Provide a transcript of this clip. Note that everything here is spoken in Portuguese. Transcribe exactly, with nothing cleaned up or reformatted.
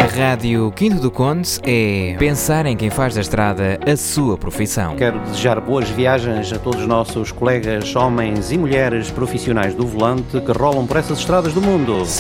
A Rádio Quinto do Conde é pensar em quem faz da estrada a sua profissão. Quero desejar boas viagens a todos os nossos colegas, homens e mulheres profissionais do volante que rolam por essas estradas do mundo.